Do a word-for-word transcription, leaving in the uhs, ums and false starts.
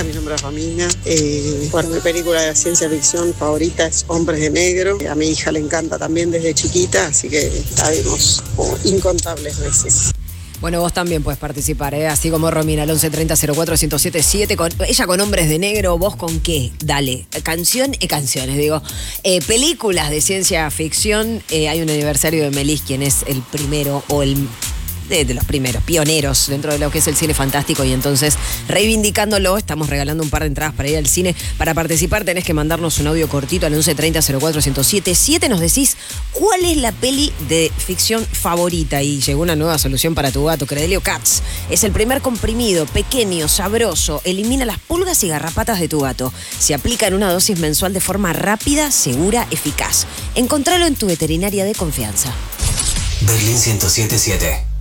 Hola, mi nombre es Romina. Eh, bueno, mi película de ciencia ficción favorita es Hombres de Negro. A mi hija le encanta también desde chiquita, así que la vimos como incontables veces. Bueno, vos también puedes participar, ¿eh? Así como Romina, al once treinta cero cuatro uno cero siete siete. Con, ella con Hombres de Negro, ¿vos con qué? Dale. Canción y canciones, digo. Eh, películas de ciencia ficción. Eh, hay un aniversario de Melis, quien es el primero o el... De, de los primeros, pioneros dentro de lo que es el cine fantástico, y entonces reivindicándolo estamos regalando un par de entradas para ir al cine. Para participar tenés que mandarnos un audio cortito al once treinta cero cuatro uno cero siete siete. Nos decís cuál es la peli de ficción favorita, y llegó una nueva solución para tu gato. Credelio Cats es el primer comprimido pequeño, sabroso, elimina las pulgas y garrapatas de tu gato. Se aplica en una dosis mensual de forma rápida, segura, eficaz. Encontralo en tu veterinaria de confianza. Berlín ciento siete punto siete.